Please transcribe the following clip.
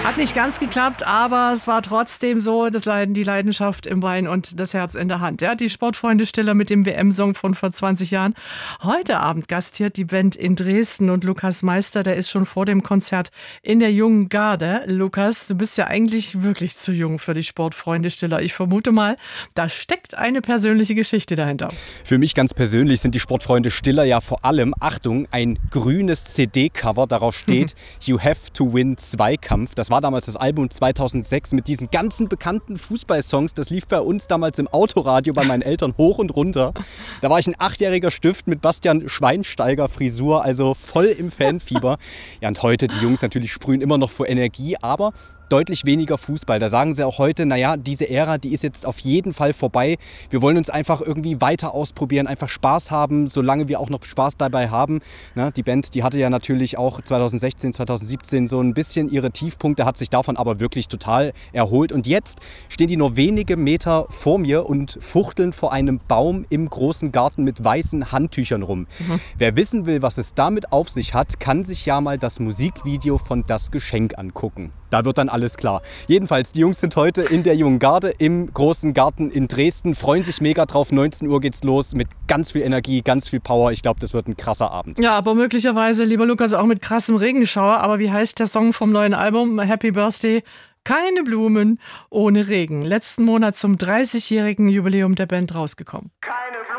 Hat nicht ganz geklappt, aber es war trotzdem so, die Leidenschaft im Bein und das Herz in der Hand. Ja, die Sportfreunde Stiller mit dem WM-Song von vor 20 Jahren. Heute Abend gastiert die Band in Dresden und Lukas Meister, der ist schon vor dem Konzert in der jungen Garde. Lukas, du bist ja eigentlich wirklich zu jung für die Sportfreunde Stiller. Ich vermute mal, da steckt eine persönliche Geschichte dahinter. Für mich ganz persönlich sind die Sportfreunde Stiller ja vor allem, Achtung, ein grünes CD-Cover. Darauf steht You Have to Win Zweikampf. Das war damals das Album 2006 mit diesen ganzen bekannten Fußballsongs. Das lief bei uns damals im Autoradio bei meinen Eltern hoch und runter. Da war ich ein 8-jähriger Stift mit Bastian Schweinsteiger Frisur, also voll im Fanfieber. Ja, und heute, die Jungs natürlich sprühen immer noch vor Energie, aber deutlich weniger Fußball. Da sagen sie auch heute, naja, diese Ära, die ist jetzt auf jeden Fall vorbei. Wir wollen uns einfach irgendwie weiter ausprobieren, einfach Spaß haben, solange wir auch noch Spaß dabei haben. Na, die Band, die hatte ja natürlich auch 2016, 2017 so ein bisschen ihre Tiefpunkte, hat sich davon aber wirklich total erholt. Und jetzt stehen die nur wenige Meter vor mir und fuchteln vor einem Baum im großen Garten mit weißen Handtüchern rum. Wer wissen will, was es damit auf sich hat, kann sich ja mal das Musikvideo von Das Geschenk angucken. Da wird dann alles klar. Jedenfalls, die Jungs sind heute in der jungen Garde im großen Garten in Dresden, freuen sich mega drauf. 19 Uhr geht's los mit ganz viel Energie, ganz viel Power. Ich glaube, das wird ein krasser Abend. Ja, aber möglicherweise, lieber Lukas, auch mit krassem Regenschauer. Aber wie heißt der Song vom neuen Album Happy Birthday? Keine Blumen ohne Regen. Letzten Monat zum 30-jährigen Jubiläum der Band rausgekommen. Keine Blumen.